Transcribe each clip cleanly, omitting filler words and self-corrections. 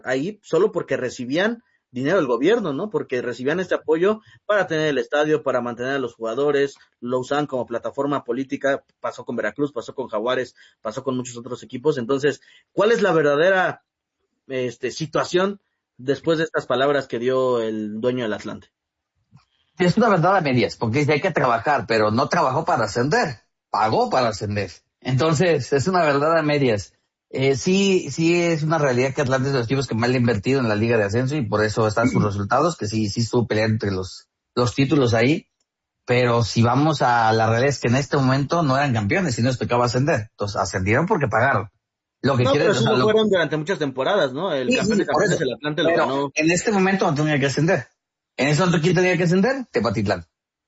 ahí solo porque recibían dinero del gobierno, ¿no? Porque recibían este apoyo para tener el estadio, para mantener a los jugadores, lo usaban como plataforma política, pasó con Veracruz, pasó con Jaguares, pasó con muchos otros equipos. Entonces, ¿cuál es la verdadera situación después de estas palabras que dio el dueño del Atlante? Es una verdad a medias, porque dice hay que trabajar, pero no trabajó para ascender, pagó para ascender. Entonces, es una verdad a medias. Sí es una realidad que Atlante es de los equipos que más le ha invertido en la Liga de Ascenso y por eso están sus resultados, que sí estuvo peleando entre los títulos ahí. Pero si vamos a la realidad es que en este momento no eran campeones y no les tocaba ascender. Entonces, ascendieron porque pagaron. Lo que No, quiere, pero o sí sea, lo fueron durante muchas temporadas, ¿no? El campeón de por campeones, eso. el Atlante, lo Pero ganó. en este momento no tenía que ascender. En ese momento, ¿quién tenía que ascender? Tepatitlán.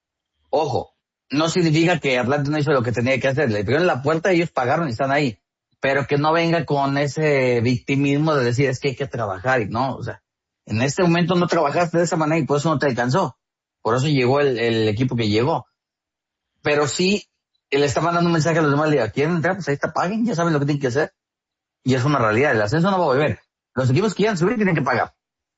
Ojo, no significa que Atlante no hizo lo que tenía que hacer. Le abrieron la puerta y ellos pagaron y están ahí. Pero que no venga con ese victimismo de decir es que hay que trabajar y no, o sea, en este momento no trabajaste de esa manera y por eso no te alcanzó. Por eso llegó el equipo que llegó. Pero sí, él está mandando un mensaje a los demás, le diga, ¿quieren entrar? Pues ahí está, paguen, ya saben lo que tienen que hacer. Y es una realidad, el ascenso no va a volver. Los equipos que quieran subir tienen que pagar.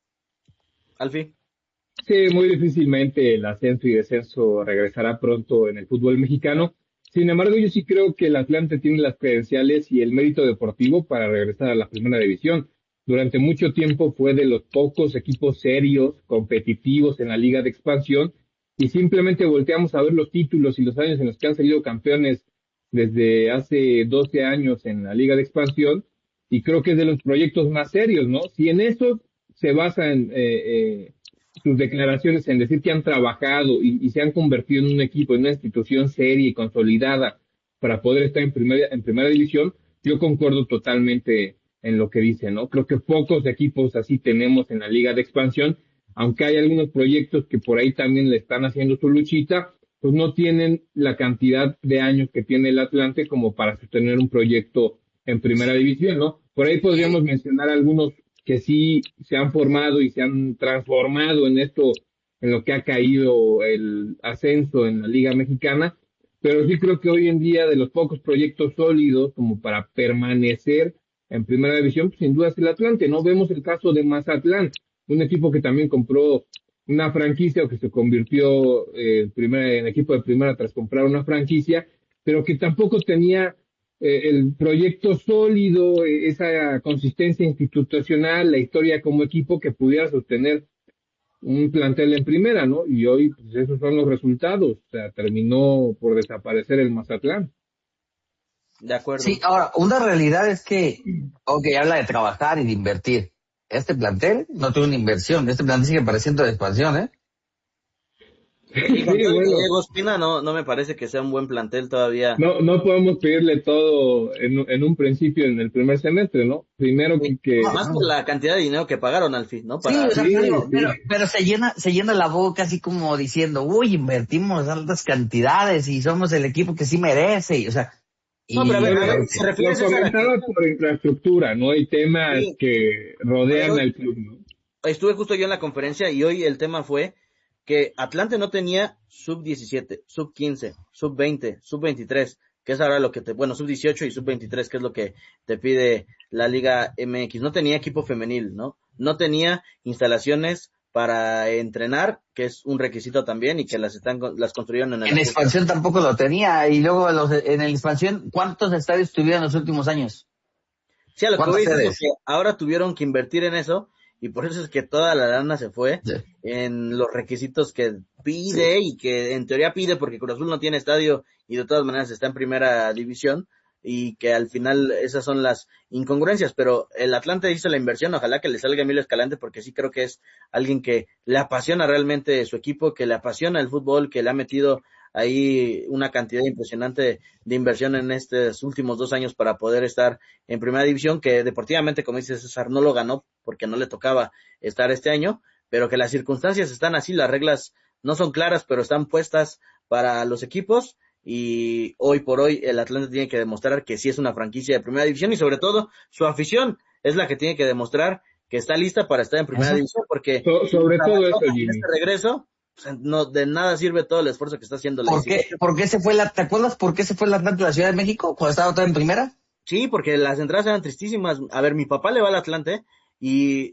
Alfie. Sí, muy difícilmente el ascenso y descenso regresará pronto en el fútbol mexicano. Sin embargo, yo sí creo que el Atlante tiene las credenciales y el mérito deportivo para regresar a la primera división. Durante mucho tiempo fue de los pocos equipos serios, competitivos en la liga de expansión, y simplemente volteamos a ver los títulos y los años en los que han salido campeones desde hace 12 años en la liga de expansión, y creo que es de los proyectos más serios, ¿no? Si en eso se basan sus declaraciones en decir que han trabajado y se han convertido en un equipo, en una institución seria y consolidada para poder estar en primera división, yo concuerdo totalmente en lo que dice, ¿no? Creo que pocos equipos así tenemos en la liga de expansión, aunque hay algunos proyectos que por ahí también le están haciendo su luchita, pues no tienen la cantidad de años que tiene el Atlante como para sostener un proyecto en primera división, ¿no? Por ahí podríamos mencionar algunos que sí se han formado y se han transformado en esto, en lo que ha caído el ascenso en la Liga Mexicana, pero sí creo que hoy en día de los pocos proyectos sólidos como para permanecer en primera división, pues sin duda es el Atlante. No vemos el caso de Mazatlán, un equipo que también compró una franquicia o que se convirtió en equipo de primera tras comprar una franquicia, pero que tampoco tenía el proyecto sólido, esa consistencia institucional, la historia como equipo que pudiera sostener un plantel en primera, ¿no? Y hoy, pues esos son los resultados. O sea, terminó por desaparecer el Mazatlán. De acuerdo. Sí, ahora, una realidad es que, habla de trabajar y de invertir. Este plantel no tuvo una inversión, este plantel sigue pareciendo de expansión, ¿eh? Sí, con todo bueno. Diego Espina no me parece que sea un buen plantel todavía. No podemos pedirle todo en un principio, en el primer semestre, ¿no? Primero que... Más por la cantidad de dinero que pagaron al fin, ¿no? Para... Sí, pero se llena la boca así como diciendo, uy, invertimos altas cantidades y somos el equipo que sí merece, y, o sea... No, pero a ver, se refiere a comentaba por infraestructura, ¿no? Hay temas que rodean al club, ¿no? Estuve justo yo en la conferencia y hoy el tema fue que Atlante no tenía sub-17, sub-15, sub-20, sub-23, que es ahora lo que sub-18 y sub-23, que es lo que te pide la Liga MX. No tenía equipo femenil, ¿no? No tenía instalaciones para entrenar, que es un requisito también, y que las construyeron en el... En expansión tampoco lo tenía, y luego en el expansión, ¿cuántos estadios tuvieron en los últimos años? Sí, a lo que voy es que ahora tuvieron que invertir en eso, y por eso es que toda la lana se fue en los requisitos que pide y que en teoría pide porque Cruz Azul no tiene estadio y de todas maneras está en primera división, y que al final esas son las incongruencias, pero el Atlante hizo la inversión, ojalá que le salga Emilio Escalante, porque sí creo que es alguien que le apasiona realmente su equipo, que le apasiona el fútbol, que le ha metido ahí una cantidad impresionante de inversión en estos últimos 2 años para poder estar en primera división, que deportivamente, como dice César, no lo ganó porque no le tocaba estar este año, pero que las circunstancias están así, las reglas no son claras, pero están puestas para los equipos, y hoy por hoy el Atlante tiene que demostrar que sí es una franquicia de primera división, y sobre todo su afición es la que tiene que demostrar que está lista para estar en primera división, porque sobre todo eso, Jimmy. Este regreso, no de nada sirve todo el esfuerzo que está haciendo la institución. ¿Por qué se fue ¿te acuerdas por qué se fue el Atlante de la Ciudad de México cuando estaba todo en primera? Sí, porque las entradas eran tristísimas. A ver, mi papá le va al Atlante y